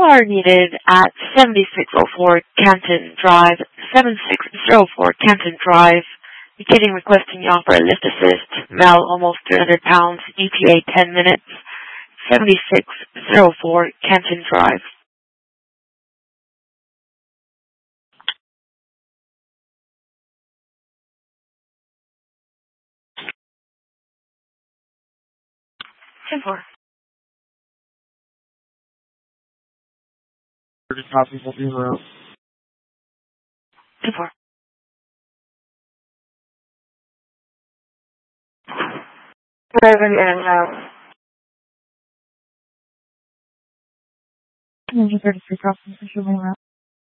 are needed at 7604 Canton Drive, 7604 Canton Drive. Beginning requesting you offer a lift assist, Mel almost 300 pounds, ETA 10 minutes, 7604 Canton Drive. Ten four. Copy, will be around. 10-4. Driving in and out. 133 crossing, official route.